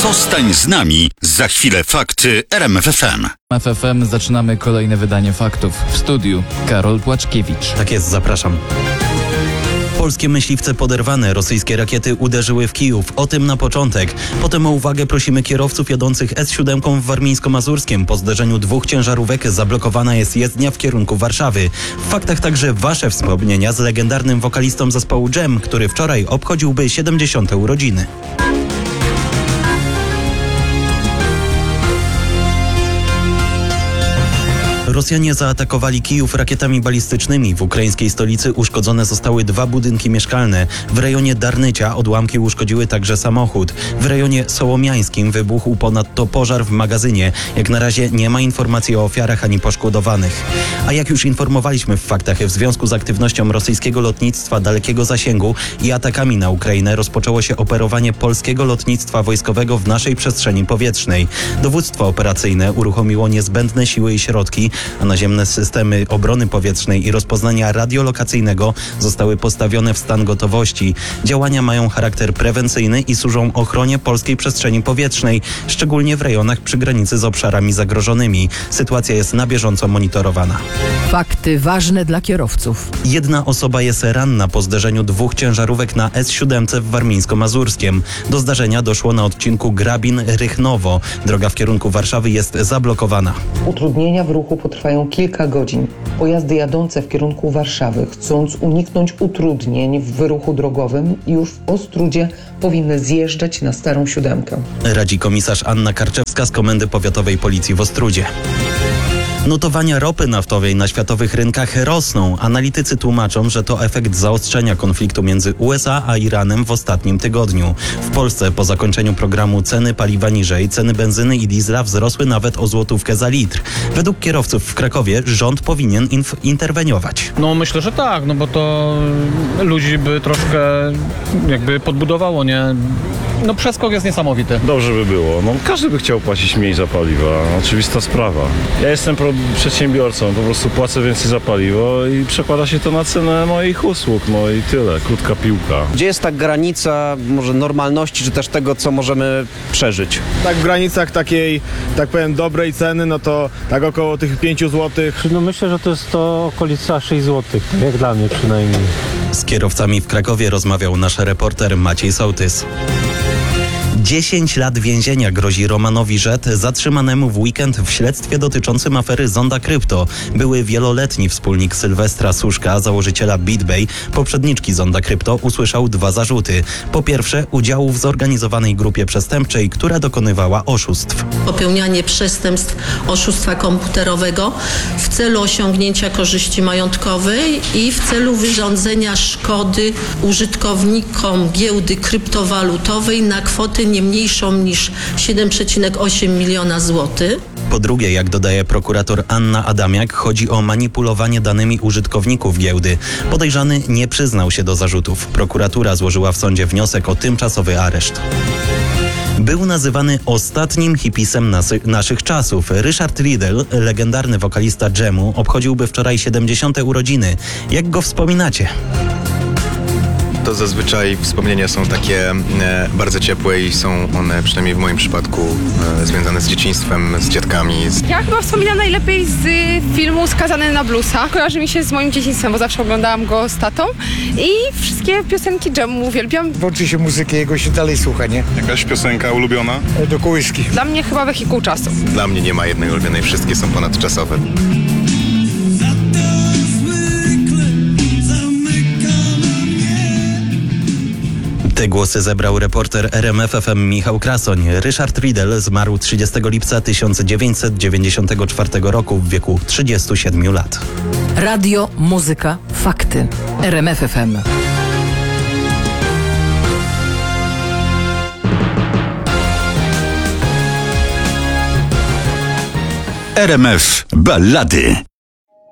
Zostań z nami. Za chwilę fakty RMF FM. FFM zaczynamy kolejne wydanie faktów. W studiu Karol Płaczkiewicz. Tak jest, zapraszam. Polskie myśliwce poderwane, rosyjskie rakiety uderzyły w Kijów. O tym na początek. Potem o uwagę prosimy kierowców jadących S7 w Warmińsko-Mazurskiem. Po zderzeniu dwóch ciężarówek zablokowana jest jezdnia w kierunku Warszawy. W faktach także wasze wspomnienia z legendarnym wokalistą zespołu Dżem, który wczoraj obchodziłby 70. urodziny. Rosjanie zaatakowali Kijów rakietami balistycznymi. W ukraińskiej stolicy uszkodzone zostały 2 budynki mieszkalne. W rejonie Darnycia odłamki uszkodziły także samochód. W rejonie Sołomiańskim wybuchł ponadto pożar w magazynie. Jak na razie nie ma informacji o ofiarach ani poszkodowanych. A jak już informowaliśmy w faktach, w związku z aktywnością rosyjskiego lotnictwa dalekiego zasięgu i atakami na Ukrainę rozpoczęło się operowanie polskiego lotnictwa wojskowego w naszej przestrzeni powietrznej. Dowództwo operacyjne uruchomiło niezbędne siły i środki, a naziemne systemy obrony powietrznej i rozpoznania radiolokacyjnego zostały postawione w stan gotowości. Działania mają charakter prewencyjny i służą ochronie polskiej przestrzeni powietrznej, szczególnie w rejonach przy granicy z obszarami zagrożonymi. Sytuacja jest na bieżąco monitorowana. Fakty ważne dla kierowców. Jedna osoba jest ranna po zderzeniu 2 ciężarówek na S7 w Warmińsko-Mazurskiem. Do zdarzenia doszło na odcinku Grabin-Rychnowo. Droga w kierunku Warszawy jest zablokowana. Utrudnienia w ruchu potrwają kilka godzin. Pojazdy jadące w kierunku Warszawy, chcąc uniknąć utrudnień w ruchu drogowym, już w Ostródzie powinny zjeżdżać na Starą Siódemkę. Radzi komisarz Anna Karczewska z Komendy Powiatowej Policji w Ostródzie. Notowania ropy naftowej na światowych rynkach rosną. Analitycy tłumaczą, że to efekt zaostrzenia konfliktu między USA a Iranem w ostatnim tygodniu. W Polsce po zakończeniu programu ceny paliwa niżej, ceny benzyny i diesla wzrosły nawet o złotówkę za litr. Według kierowców w Krakowie rząd powinien interweniować. No myślę, że tak, no bo to ludzi by troszkę jakby podbudowało, nie? No przeskok jest niesamowity. Dobrze by było. No, każdy by chciał płacić mniej za paliwa. Oczywista sprawa. Ja jestem przedsiębiorcą, po prostu płacę więcej za paliwo i przekłada się to na cenę moich usług. No i tyle. Krótka piłka. Gdzie jest ta granica może normalności, czy też tego, co możemy przeżyć? Tak w granicach takiej, tak powiem, dobrej ceny, no to tak około tych 5 zł. No myślę, że to jest to okolica 6 zł, jak dla mnie przynajmniej. Z kierowcami w Krakowie rozmawiał nasz reporter Maciej Sołtys. 10 lat więzienia grozi Romanowi Rzet, zatrzymanemu w weekend w śledztwie dotyczącym afery Zonda Krypto. Były wieloletni wspólnik Sylwestra Suszka, założyciela BitBay, poprzedniczki Zonda Krypto, usłyszał 2 zarzuty. Po pierwsze, udziału w zorganizowanej grupie przestępczej, która dokonywała oszustw. Popełnianie przestępstw oszustwa komputerowego w celu osiągnięcia korzyści majątkowej i w celu wyrządzenia szkody użytkownikom giełdy kryptowalutowej na kwotę nie mniejszą niż 7,8 miliona złotych. Po drugie, jak dodaje prokurator Anna Adamiak, chodzi o manipulowanie danymi użytkowników giełdy. Podejrzany nie przyznał się do zarzutów. Prokuratura złożyła w sądzie wniosek o tymczasowy areszt. Był nazywany ostatnim hipisem naszych czasów. Richard Riddle, legendarny wokalista Dżemu, obchodziłby wczoraj 70. urodziny. Jak go wspominacie? To zazwyczaj wspomnienia są takie bardzo ciepłe i są one, przynajmniej w moim przypadku, związane z dzieciństwem, z dziadkami. Ja chyba wspominam najlepiej z filmu Skazany na bluesa. Kojarzy mi się z moim dzieciństwem, bo zawsze oglądałam go z tatą i wszystkie piosenki Dżemu uwielbiam. Włączy się muzykę, jego się dalej słucha, nie? Jakaś piosenka ulubiona? Do kołyski. Dla mnie chyba Wehikuł czasu. Dla mnie nie ma jednej ulubionej, wszystkie są ponadczasowe. Te głosy zebrał reporter RMF FM Michał Krasoń. Richard Riddle zmarł 30 lipca 1994 roku w wieku 37 lat. Radio, muzyka, fakty. RMF FM. RMF Ballady.